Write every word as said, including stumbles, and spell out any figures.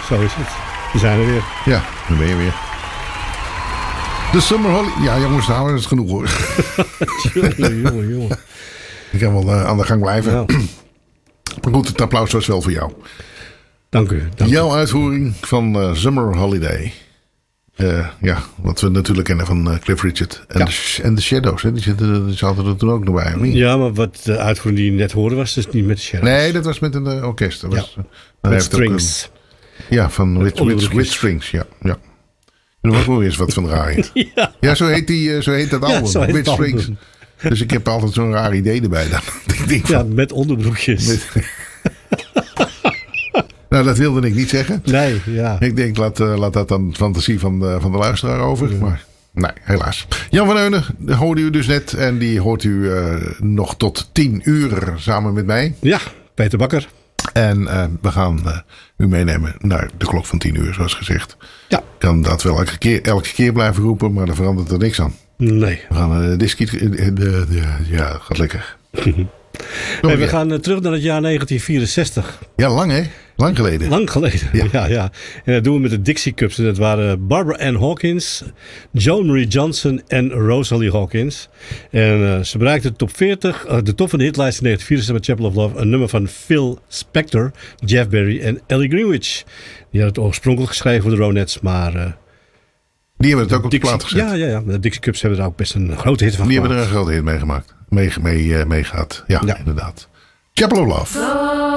zo is het. We zijn er weer. Ja, dan ben je weer. De Summer Holiday. Ja, jongens, nou, dat is genoeg hoor. jongen, jongen, jongen. Ik kan wel uh, aan de gang blijven. Ja. Maar goed, het applaus was wel voor jou. Dank u. Dank Jouw u. uitvoering van uh, Summer Holiday. Uh, ja, wat we natuurlijk kennen van uh, Cliff Richard. En, Ja. de, en de Shadows, hè? Die, zitten, die zaten er toen ook nog bij. Of niet? Ja, maar wat de uitvoering die je net hoorde was dus niet met de Shadows. Nee, dat was met een uh, orkest. Dat was, Ja. uh, hij Met heeft ook strings. Een, ja, van with, with, onderbroekjes. with Strings. Ja, ja. En er was wel eens wat van draaien. Ja. Ja, zo heet, die, uh, zo heet dat Ja, album. zo heet With het Strings. album. Dus ik heb altijd zo'n raar idee erbij. Dan. Ik denk Ja, van, met onderbroekjes. met- nou, dat wilde ik niet zeggen. Nee, ja. Ik denk, laat, uh, laat dat dan de fantasie van de, van de luisteraar over. Ja. Maar nee, helaas. Jan van Eunen hoorde u dus net. En die hoort u uh, nog tot tien uur samen met mij. Ja, Peter Bakker. En uh, we gaan uh, u meenemen naar de klok van tien uur, zoals gezegd. Ja. Ik kan dat wel elke keer, elke keer blijven roepen, maar daar verandert er niks aan. Nee. We gaan uh, diskie... Uh, uh, uh, ja, gaat lekker. Hey, we gaan uh, terug naar het jaar negentien vierenzestig. Ja, lang hè? Lang geleden. Lang geleden. Ja. Ja. ja, En dat doen we met de Dixie Cups. En dat waren Barbara Ann Hawkins, Joan Marie Johnson en Rosalie Hawkins. En uh, ze bereikten de top veertig, uh, de top van de hitlijst in negentien vierenzestig met Chapel of Love. Een nummer van Phil Spector, Jeff Berry en Ellie Greenwich. Die had het oorspronkelijk geschreven voor de Ronettes, maar... Uh, Die hebben het ook op de Dixie, plaat gezet. ja, ja, ja. De Dixie Cups hebben er ook best een grote hit van Die gemaakt. hebben er een grote hit mee gemaakt. Mee, mee, uh, mee gehad. Ja, Ja. inderdaad. Chapel of Love.